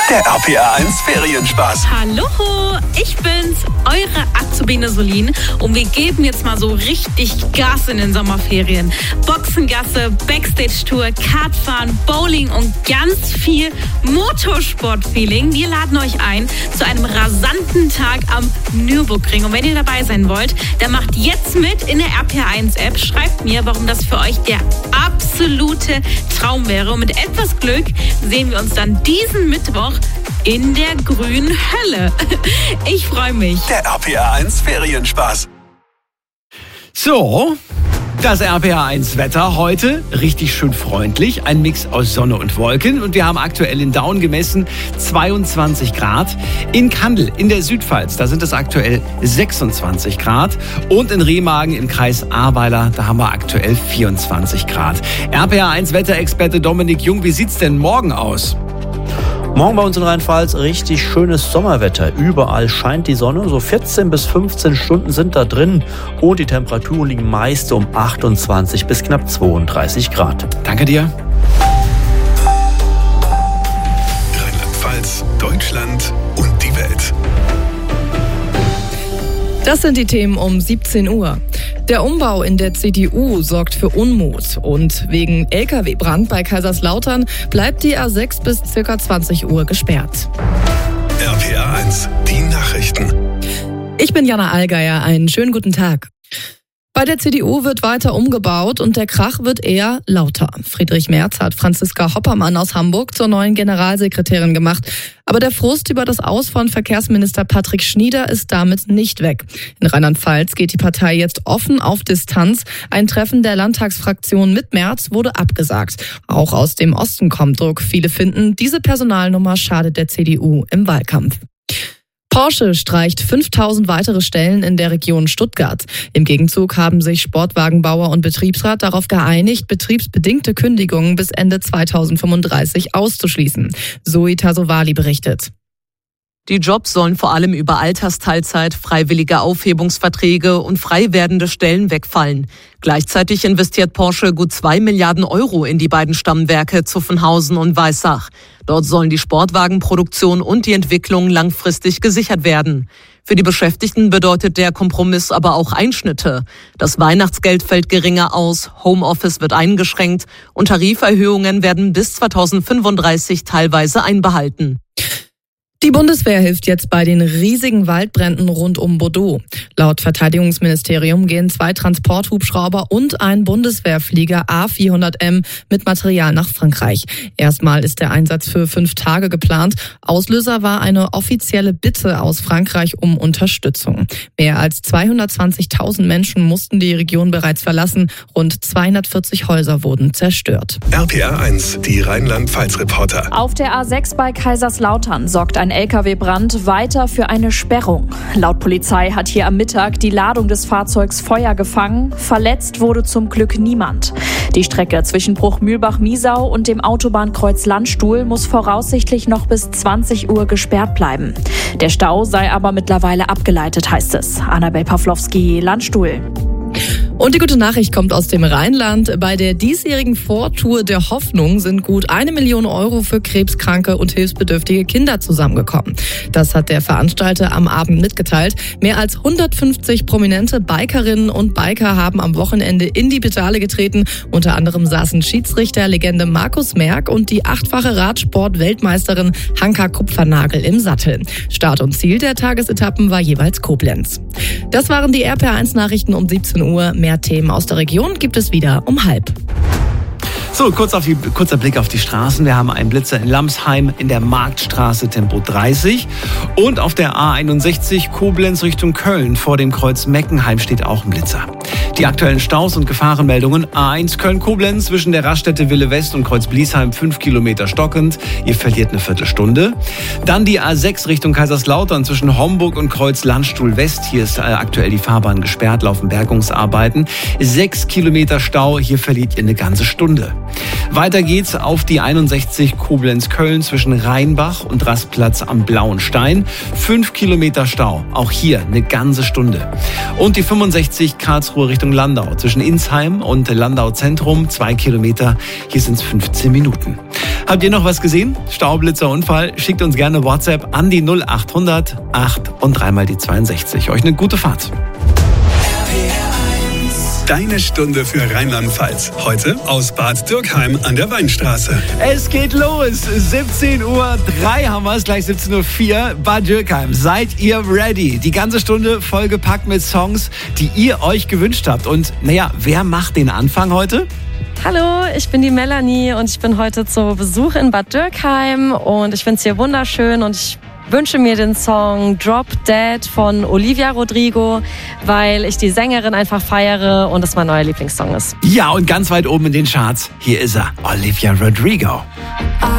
Der RPR1 Ferienspaß. Hallo, ich bin's, eure Azubine Solin und wir geben jetzt mal so richtig Gas in den Sommerferien. Boxengasse, Backstage-Tour, Kartfahren, Bowling und ganz viel Motorsport-Feeling. Wir laden euch ein zu einem rasanten Tag am Nürburgring. Und wenn ihr dabei sein wollt, dann macht jetzt mit in der RPR1-App. Schreibt mir, warum das für euch der absolute Traum wäre. Und mit etwas Glück sehen wir uns dann diesen Mittwoch in der grünen Hölle. Ich freue mich. Der RPR1 Ferienspaß. So, das RPR1 Wetter heute, richtig schön freundlich, ein Mix aus Sonne und Wolken und wir haben aktuell in Daun gemessen 22 Grad. In Kandel in der Südpfalz, da sind es aktuell 26 Grad und in Remagen im Kreis Ahrweiler, da haben wir aktuell 24 Grad. RPR1 Wetterexperte Dominik Jung, wie sieht's denn morgen aus? Morgen bei uns in Rheinland-Pfalz richtig schönes Sommerwetter. Überall scheint die Sonne, so 14 bis 15 Stunden sind da drin und die Temperaturen liegen meist um 28 bis knapp 32 Grad. Danke dir. Rheinland-Pfalz, Deutschland und die Welt. Das sind die Themen um 17 Uhr. Der Umbau in der CDU sorgt für Unmut und wegen LKW-Brand bei Kaiserslautern bleibt die A6 bis ca. 20 Uhr gesperrt. RPR1, die Nachrichten. Ich bin Jana Allgeier, einen schönen guten Tag. Bei der CDU wird weiter umgebaut und der Krach wird eher lauter. Friedrich Merz hat Franziska Hoppermann aus Hamburg zur neuen Generalsekretärin gemacht. Aber der Frust über das Aus von Verkehrsminister Patrick Schnieder ist damit nicht weg. In Rheinland-Pfalz geht die Partei jetzt offen auf Distanz. Ein Treffen der Landtagsfraktion mit Merz wurde abgesagt. Auch aus dem Osten kommt Druck. Viele finden, diese Personalnummer schadet der CDU im Wahlkampf. Porsche streicht 5000 weitere Stellen in der Region Stuttgart. Im Gegenzug haben sich Sportwagenbauer und Betriebsrat darauf geeinigt, betriebsbedingte Kündigungen bis Ende 2035 auszuschließen. Zoe Tasovali berichtet. Die Jobs sollen vor allem über Altersteilzeit, freiwillige Aufhebungsverträge und frei werdende Stellen wegfallen. Gleichzeitig investiert Porsche gut 2 Milliarden Euro in die beiden Stammwerke Zuffenhausen und Weissach. Dort sollen die Sportwagenproduktion und die Entwicklung langfristig gesichert werden. Für die Beschäftigten bedeutet der Kompromiss aber auch Einschnitte. Das Weihnachtsgeld fällt geringer aus, Homeoffice wird eingeschränkt und Tariferhöhungen werden bis 2035 teilweise einbehalten. Die Bundeswehr hilft jetzt bei den riesigen Waldbränden rund um Bordeaux. Laut Verteidigungsministerium gehen 2 Transporthubschrauber und ein Bundeswehrflieger A400M mit Material nach Frankreich. Erstmal ist der Einsatz für 5 Tage geplant. Auslöser war eine offizielle Bitte aus Frankreich um Unterstützung. Mehr als 220.000 Menschen mussten die Region bereits verlassen. Rund 240 Häuser wurden zerstört. RPR1, die Rheinland-Pfalz-Reporter. Auf der A6 bei Kaiserslautern sorgt ein LKW-Brand weiter für eine Sperrung. Laut Polizei hat hier am Mittag die Ladung des Fahrzeugs Feuer gefangen. Verletzt wurde zum Glück niemand. Die Strecke zwischen Bruchmühlbach-Miesau und dem Autobahnkreuz Landstuhl muss voraussichtlich noch bis 20 Uhr gesperrt bleiben. Der Stau sei aber mittlerweile abgeleitet, heißt es. Annabel Pawlowski, Landstuhl. Und die gute Nachricht kommt aus dem Rheinland. Bei der diesjährigen Vortour der Hoffnung sind gut 1 Million Euro für krebskranke und hilfsbedürftige Kinder zusammengekommen. Das hat der Veranstalter am Abend mitgeteilt. Mehr als 150 prominente Bikerinnen und Biker haben am Wochenende in die Pedale getreten. Unter anderem saßen Schiedsrichterlegende Markus Merck und die 8-fache Radsport-Weltmeisterin Hanka Kupfernagel im Sattel. Start und Ziel der Tagesetappen war jeweils Koblenz. Das waren die RPR1-Nachrichten um 17 Uhr. Mehr Themen aus der Region gibt es wieder um 12:30. So, kurzer Blick auf die Straßen. Wir haben einen Blitzer in Lamsheim in der Marktstraße Tempo 30 und auf der A61 Koblenz Richtung Köln vor dem Kreuz Meckenheim steht auch ein Blitzer. Die aktuellen Staus und Gefahrenmeldungen: A1 Köln-Koblenz zwischen der Raststätte Wille West und Kreuz Bliesheim 5 Kilometer stockend. Ihr verliert eine Viertelstunde. Dann die A6 Richtung Kaiserslautern zwischen Homburg und Kreuz Landstuhl West. Hier ist aktuell die Fahrbahn gesperrt, laufen Bergungsarbeiten. 6 Kilometer Stau, hier verliert ihr eine ganze Stunde. Weiter geht's auf die 61 Koblenz-Köln zwischen Rheinbach und Rastplatz am Blauen Stein. 5 Kilometer Stau, auch hier eine ganze Stunde. Und die 65 Karlsruhe Richtung Landau zwischen Insheim und Landau Zentrum 2 Kilometer. Hier sind es 15 Minuten. Habt ihr noch was gesehen? Staublitzer, Unfall? Schickt uns gerne WhatsApp an die 0800 8 und 3 mal die 62. Euch eine gute Fahrt. Deine Stunde für Rheinland-Pfalz. Heute aus Bad Dürkheim an der Weinstraße. Es geht los. 17:03 Uhr haben wir es, gleich 17:04 Uhr. Bad Dürkheim. Seid ihr ready? Die ganze Stunde vollgepackt mit Songs, die ihr euch gewünscht habt. Und wer macht den Anfang heute? Hallo, ich bin die Melanie und ich bin heute zu Besuch in Bad Dürkheim und ich finde es hier wunderschön und ich wünsche mir den Song Drop Dead von Olivia Rodrigo, weil ich die Sängerin einfach feiere und es mein neuer Lieblingssong ist. Ja, und ganz weit oben in den Charts, hier ist er, Olivia Rodrigo.